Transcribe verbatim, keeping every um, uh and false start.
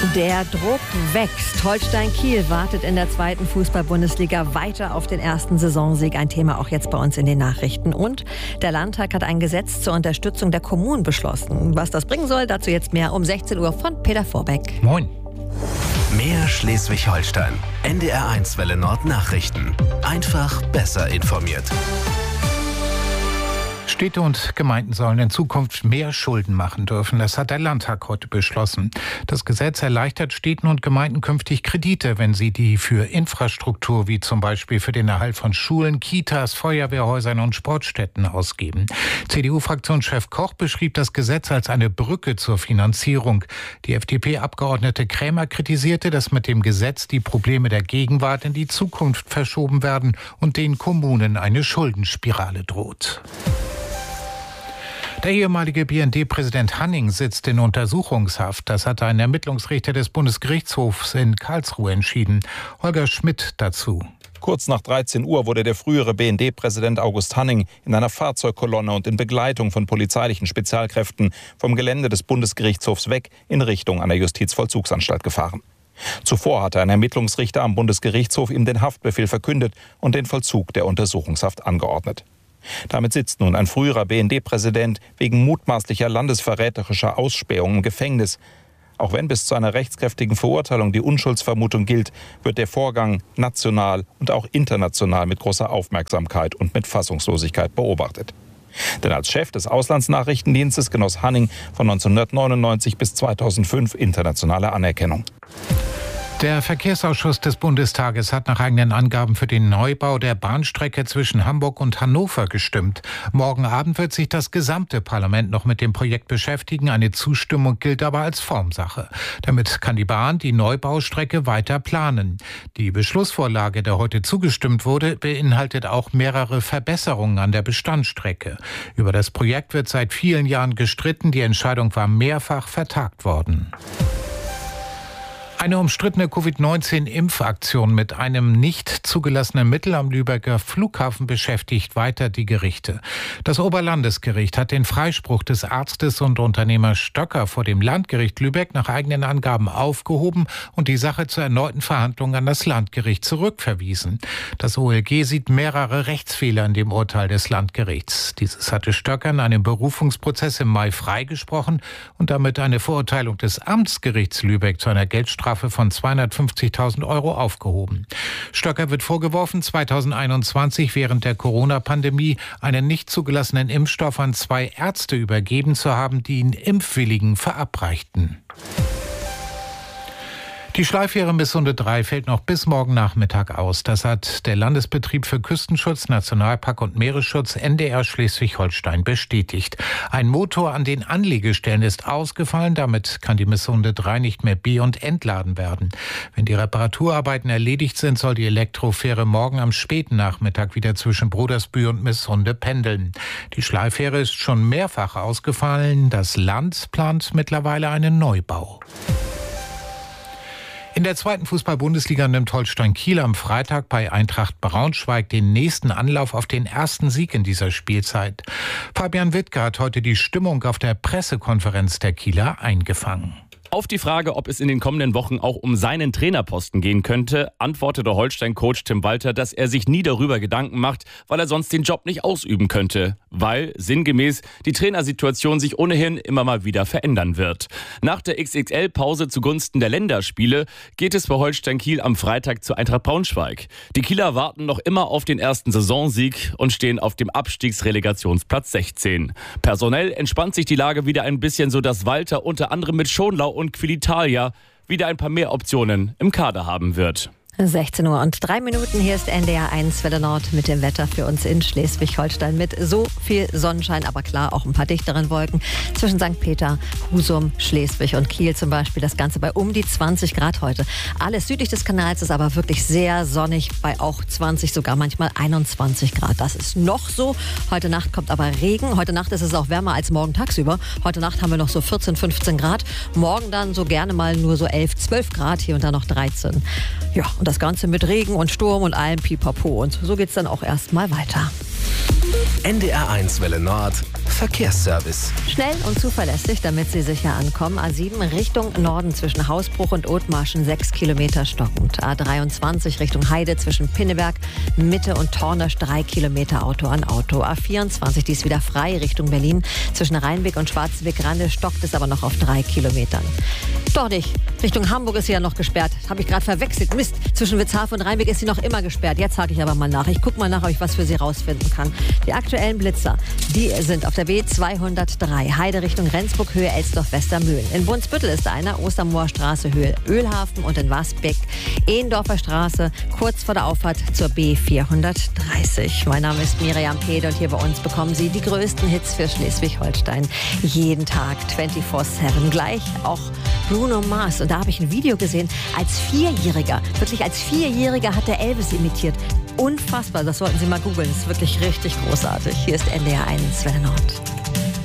Der Druck wächst. Holstein Kiel wartet in der zweiten Fußball-Bundesliga weiter auf den ersten Saisonsieg. Ein Thema auch jetzt bei uns in den Nachrichten. Und der Landtag hat ein Gesetz zur Unterstützung der Kommunen beschlossen. Was das bringen soll, dazu jetzt mehr um sechzehn Uhr von Peter Vorbeck. Moin. Mehr Schleswig-Holstein. N D R eins Welle Nord Nachrichten. Einfach besser informiert. Städte und Gemeinden sollen in Zukunft mehr Schulden machen dürfen. Das hat der Landtag heute beschlossen. Das Gesetz erleichtert Städten und Gemeinden künftig Kredite, wenn sie die für Infrastruktur wie zum Beispiel für den Erhalt von Schulen, Kitas, Feuerwehrhäusern und Sportstätten ausgeben. C D U-Fraktionschef Koch beschrieb das Gesetz als eine Brücke zur Finanzierung. Die F D P-Abgeordnete Krämer kritisierte, dass mit dem Gesetz die Probleme der Gegenwart in die Zukunft verschoben werden und den Kommunen eine Schuldenspirale droht. Der ehemalige B N D-Präsident Hanning sitzt in Untersuchungshaft. Das hat ein Ermittlungsrichter des Bundesgerichtshofs in Karlsruhe entschieden. Holger Schmidt dazu. Kurz nach dreizehn Uhr wurde der frühere B N D-Präsident August Hanning in einer Fahrzeugkolonne und in Begleitung von polizeilichen Spezialkräften vom Gelände des Bundesgerichtshofs weg in Richtung einer Justizvollzugsanstalt gefahren. Zuvor hatte ein Ermittlungsrichter am Bundesgerichtshof ihm den Haftbefehl verkündet und den Vollzug der Untersuchungshaft angeordnet. Damit sitzt nun ein früherer B N D-Präsident wegen mutmaßlicher landesverräterischer Ausspähung im Gefängnis. Auch wenn bis zu einer rechtskräftigen Verurteilung die Unschuldsvermutung gilt, wird der Vorgang national und auch international mit großer Aufmerksamkeit und mit Fassungslosigkeit beobachtet. Denn als Chef des Auslandsnachrichtendienstes genoss Hanning von neunzehnhundertneunundneunzig bis zweitausendfünf internationale Anerkennung. Der Verkehrsausschuss des Bundestages hat nach eigenen Angaben für den Neubau der Bahnstrecke zwischen Hamburg und Hannover gestimmt. Morgen Abend wird sich das gesamte Parlament noch mit dem Projekt beschäftigen. Eine Zustimmung gilt aber als Formsache. Damit kann die Bahn die Neubaustrecke weiter planen. Die Beschlussvorlage, der heute zugestimmt wurde, beinhaltet auch mehrere Verbesserungen an der Bestandsstrecke. Über das Projekt wird seit vielen Jahren gestritten. Die Entscheidung war mehrfach vertagt worden. Eine umstrittene Covid neunzehn Impfaktion mit einem nicht zugelassenen Mittel am Lübecker Flughafen beschäftigt weiter die Gerichte. Das Oberlandesgericht hat den Freispruch des Arztes und Unternehmers Stöcker vor dem Landgericht Lübeck nach eigenen Angaben aufgehoben und die Sache zur erneuten Verhandlung an das Landgericht zurückverwiesen. Das O L G sieht mehrere Rechtsfehler in dem Urteil des Landgerichts. Dieses hatte Stöcker in einem Berufungsprozess im Mai freigesprochen und damit eine Verurteilung des Amtsgerichts Lübeck zu einer Geldstrafe von zweihundertfünfzigtausend Euro aufgehoben. Stöcker wird vorgeworfen, zweitausendeinundzwanzig während der Corona-Pandemie einen nicht zugelassenen Impfstoff an zwei Ärzte übergeben zu haben, die ihn Impfwilligen verabreichten. Die Schleifähre Missunde drei fällt noch bis morgen Nachmittag aus. Das hat der Landesbetrieb für Küstenschutz, Nationalpark und Meeresschutz N D R Schleswig-Holstein bestätigt. Ein Motor an den Anlegestellen ist ausgefallen. Damit kann die Missunde drei nicht mehr be- und entladen werden. Wenn die Reparaturarbeiten erledigt sind, soll die Elektrofähre morgen am späten Nachmittag wieder zwischen Brodersbühl und Missunde pendeln. Die Schleifähre ist schon mehrfach ausgefallen. Das Land plant mittlerweile einen Neubau. In der zweiten Fußball-Bundesliga nimmt Holstein Kiel am Freitag bei Eintracht Braunschweig den nächsten Anlauf auf den ersten Sieg in dieser Spielzeit. Fabian Wittke hat heute die Stimmung auf der Pressekonferenz der Kieler eingefangen. Auf die Frage, ob es in den kommenden Wochen auch um seinen Trainerposten gehen könnte, antwortete Holstein-Coach Tim Walter, dass er sich nie darüber Gedanken macht, weil er sonst den Job nicht ausüben könnte. Weil, sinngemäß, die Trainersituation sich ohnehin immer mal wieder verändern wird. Nach der X X L-Pause zugunsten der Länderspiele geht es für Holstein Kiel am Freitag zu Eintracht Braunschweig. Die Kieler warten noch immer auf den ersten Saisonsieg und stehen auf dem Abstiegsrelegationsplatz sechzehn. Personell entspannt sich die Lage wieder ein bisschen, so dass Walter unter anderem mit Schonlau und Quilitalia wieder ein paar mehr Optionen im Kader haben wird. sechzehn Uhr und drei Minuten. Hier ist N D R eins Welle Nord mit dem Wetter für uns in Schleswig-Holstein mit so viel Sonnenschein, aber klar auch ein paar dichteren Wolken zwischen Sankt Peter, Husum, Schleswig und Kiel zum Beispiel. Das Ganze bei um die zwanzig Grad heute. Alles südlich des Kanals ist aber wirklich sehr sonnig, bei auch zwanzig, sogar manchmal einundzwanzig Grad. Das ist noch so. Heute Nacht kommt aber Regen. Heute Nacht ist es auch wärmer als morgen tagsüber. Heute Nacht haben wir noch so vierzehn, fünfzehn Grad. Morgen dann so gerne mal nur so elf, zwölf Grad, hier und da noch dreizehn. Ja, und das Ganze mit Regen und Sturm und allem Pipapo. Und so geht's dann auch erstmal weiter. N D R eins Welle Nord Verkehrsservice. Schnell und zuverlässig, damit Sie sicher ankommen. A sieben Richtung Norden zwischen Hausbruch und Othmarschen sechs Kilometer stockend. A dreiundzwanzig Richtung Heide zwischen Pinneberg, Mitte und Tornesch drei Kilometer Auto an Auto. A vierundzwanzig, die ist wieder frei Richtung Berlin. Zwischen Rheinbeck und Schwarzweg-Rande stockt es aber noch auf drei Kilometern. Doch nicht. Richtung Hamburg ist sie ja noch gesperrt. Habe ich gerade verwechselt. Mist. Zwischen Witzhafen und Rheinbeck ist sie noch immer gesperrt. Jetzt hake ich aber mal nach. Ich gucke mal nach, ob ich was für Sie rausfinden kann. Die aktuellen Blitzer, die sind auf der B zweihundertdrei. Heide Richtung Rendsburg, Höhe Elsdorf-Westermühlen. In Brunsbüttel ist einer, Ostermoor Straße, Höhe Ölhafen. Und in Wasbeck, Ehendorfer Straße, kurz vor der Auffahrt zur B vierhundertdreißig. Mein Name ist Miriam Pede und hier bei uns bekommen Sie die größten Hits für Schleswig-Holstein. Jeden Tag, vierundzwanzig sieben. Gleich auch Bruno Mars. Und da habe ich ein Video gesehen, als Vierjähriger, wirklich als Vierjähriger hat der Elvis imitiert. Unfassbar, das sollten Sie mal googeln, das ist wirklich richtig großartig. Hier ist N D R eins Welle Nord.